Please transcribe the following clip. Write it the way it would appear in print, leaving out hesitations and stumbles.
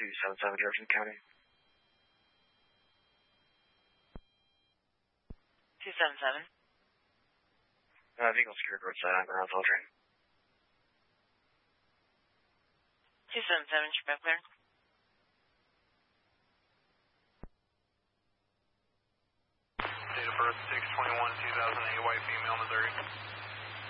277 Jefferson County. 277. Vehicle secured roadside on ground filtering. 277, trip clear. Date of birth 6/21/2008, white female, Missouri.